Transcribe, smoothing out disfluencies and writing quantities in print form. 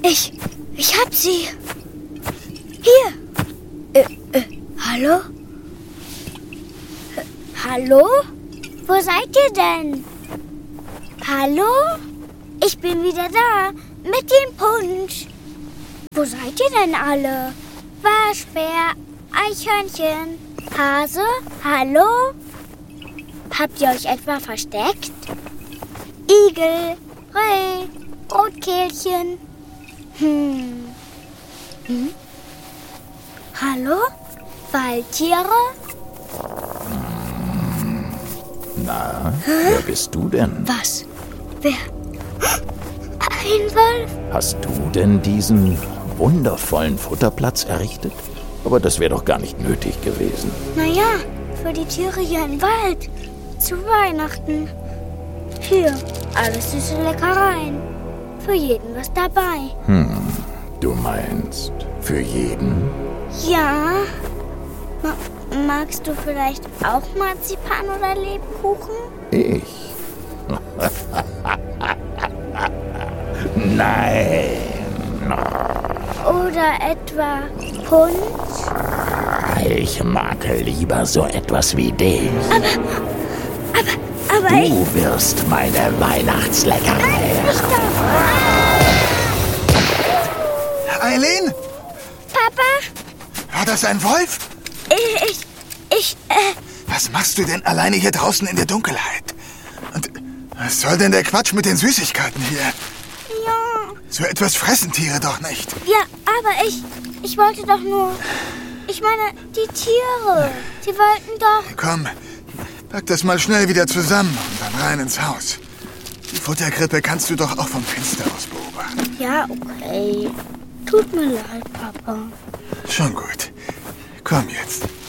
Ich hab sie. Hier. Hallo? Hallo? Wo seid ihr denn? Hallo? Ich bin wieder da. Mit dem Punsch. Wo seid ihr denn alle? Waschbär, Eichhörnchen, Hase, hallo? Habt ihr euch etwa versteckt? Igel, Reh, Rotkehlchen. Hallo? Waldtiere? Na, wer bist du denn? Was? Wer? Ein Wolf? Hast du denn diesen wundervollen Futterplatz errichtet? Aber das wäre doch gar nicht nötig gewesen. Naja, für die Tiere hier im Wald. Zu Weihnachten. Hier, alles süße Leckereien. Für jeden was dabei. Du meinst, für jeden? Ja. Magst du vielleicht auch Marzipan oder Lebkuchen? Ich? Nein. Oder etwa Punsch? Ich mag lieber so etwas wie dich. Aber Du wirst meine Weihnachtsleckerei. Eileen, Papa, war das ein Wolf? ich, Was machst du denn alleine hier draußen in der Dunkelheit? Und was soll denn der Quatsch mit den Süßigkeiten hier? ja. So etwas fressen Tiere doch nicht. Ja, aber ich wollte doch nur... Ich meine, die Tiere, die wollten doch... Komm, pack das mal schnell wieder zusammen und dann rein ins Haus. Die Futterkrippe kannst du doch auch vom Fenster aus beobachten. Ja, okay. Tut mir leid, Papa. Schon gut. Komm jetzt.